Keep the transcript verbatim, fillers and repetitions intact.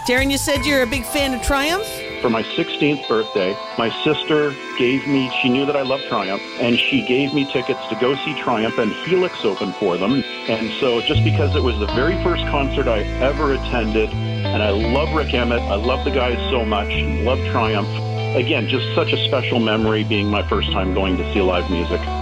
Darren, you said you're a big fan of Triumph? For my sixteenth birthday, my sister gave me, she knew that I love Triumph, and she gave me tickets to go see Triumph, and Helix opened for them. And so just because it was the very first concert I ever attended, and I love Rick Emmett, I love the guys so much, and love Triumph. Again, just such a special memory being my first time going to see live music.